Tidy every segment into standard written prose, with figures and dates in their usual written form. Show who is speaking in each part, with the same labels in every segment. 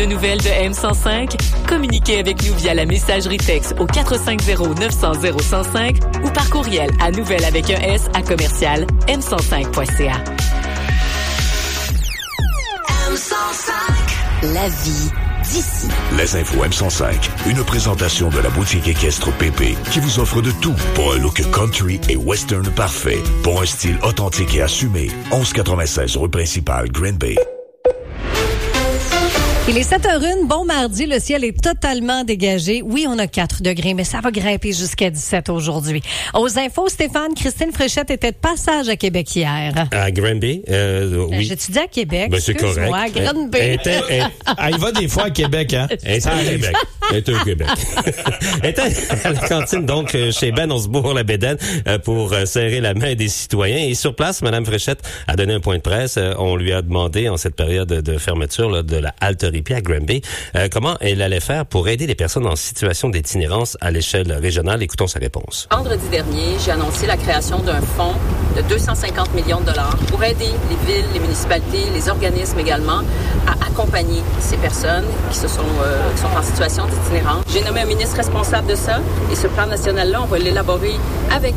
Speaker 1: De nouvelles de M105? Communiquez avec nous via la messagerie texte au 450-900-0105 ou par courriel à nouvelles avec un S à commercial m105.ca. M105. La vie d'ici.
Speaker 2: Les infos M105, une présentation de la boutique équestre PP qui vous offre de tout pour un look country et western parfait, pour un style authentique et assumé. 1196 rue principale, Green Bay.
Speaker 3: Il est 7h01, bon mardi, le ciel est totalement dégagé. Oui, on a 4 degrés, mais ça va grimper jusqu'à 17 aujourd'hui. Aux infos, Stéphane, Christine Fréchette était de passage à Québec hier.
Speaker 4: À Granby, oui.
Speaker 3: J'ai-tu dit à Québec?
Speaker 4: Ben, c'est correct.
Speaker 3: À Granby.
Speaker 5: Il va des fois à Québec, hein?
Speaker 4: Elle est à Québec. Elle est au Québec. Elle était à la cantine, donc, chez Ben Osbourg-la-Bédaine, pour serrer la main des citoyens. Et sur place, Mme Fréchette a donné un point de presse. On lui a demandé, en cette période de fermeture là, de la halte Ripia à Granby, comment elle allait faire pour aider les personnes en situation d'itinérance à l'échelle régionale. Écoutons sa réponse.
Speaker 6: Vendredi dernier, j'ai annoncé la création d'un fonds de 250 millions de dollars pour aider les villes, les municipalités, les organismes également à accompagner ces personnes qui sont en situation d'itinérance. J'ai nommé un ministre responsable de ça et ce plan national-là, on va l'élaborer avec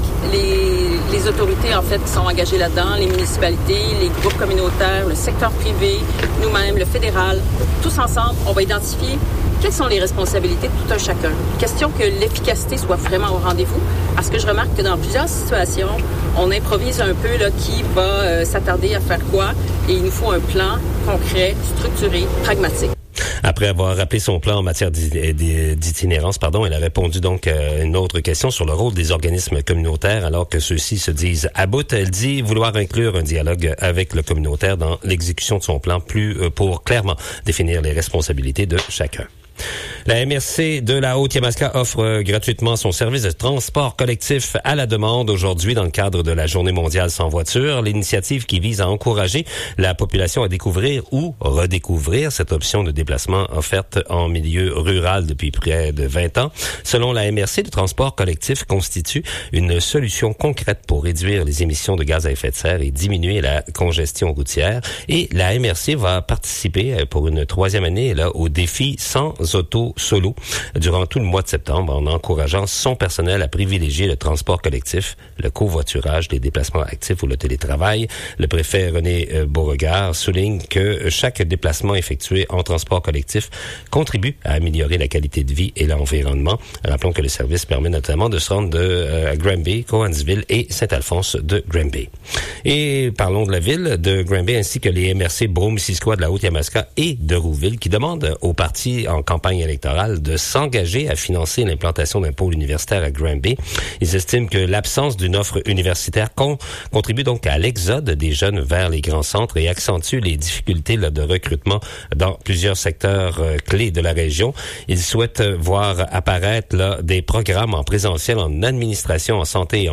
Speaker 6: les autorités en fait qui sont engagées là-dedans, les municipalités, les groupes communautaires, le secteur privé, nous-mêmes, le fédéral. Tous ensemble, on va identifier quelles sont les responsabilités de tout un chacun. Question que l'efficacité soit vraiment au rendez-vous, parce que je remarque que dans plusieurs situations, on improvise un peu là, qui va s'attarder à faire quoi, et il nous faut un plan concret, structuré, pragmatique.
Speaker 4: Après avoir rappelé son plan en matière d'itinérance, elle a répondu donc à une autre question sur le rôle des organismes communautaires alors que ceux-ci se disent à bout. Elle dit vouloir inclure un dialogue avec le communautaire dans l'exécution de son plan pour clairement définir les responsabilités de chacun. La MRC de la Haute-Yamaska offre gratuitement son service de transport collectif à la demande aujourd'hui dans le cadre de la Journée mondiale sans voiture. L'initiative qui vise à encourager la population à découvrir ou redécouvrir cette option de déplacement offerte en milieu rural depuis près de 20 ans. Selon la MRC, le transport collectif constitue une solution concrète pour réduire les émissions de gaz à effet de serre et diminuer la congestion routière. Et la MRC va participer pour une 3e année là, au défi sans auto solo durant tout le mois de septembre en encourageant son personnel à privilégier le transport collectif, le covoiturage, les déplacements actifs ou le télétravail. Le préfet René Beauregard souligne que chaque déplacement effectué en transport collectif contribue à améliorer la qualité de vie et l'environnement. Rappelons que le service permet notamment de se rendre à Granby, Cowansville et Saint-Alphonse de Granby. Et parlons de la ville de Granby ainsi que les MRC Brome-Missisquoi de la Haute-Yamaska et de Rouville qui demandent aux partis en campagne électorale de s'engager à financer l'implantation d'un pôle universitaire à Granby. Ils estiment que l'absence d'une offre universitaire contribue donc à l'exode des jeunes vers les grands centres et accentue les difficultés de recrutement dans plusieurs secteurs clés de la région. Ils souhaitent voir apparaître des programmes en présentiel, en administration, en santé et en